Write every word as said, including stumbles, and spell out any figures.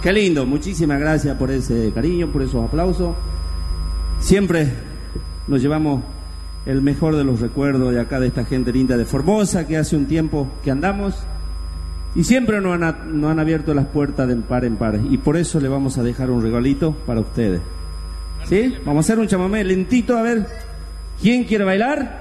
Qué lindo, muchísimas gracias por ese cariño, por esos aplausos. Siempre nos llevamos el mejor de los recuerdos de acá, de esta gente linda de Formosa, que hace un tiempo que andamos y siempre nos han, nos han abierto las puertas de par en par, y por eso le vamos a dejar un regalito para ustedes. ¿Sí? Vamos a hacer un chamamé lentito, a ver, ¿quién quiere bailar?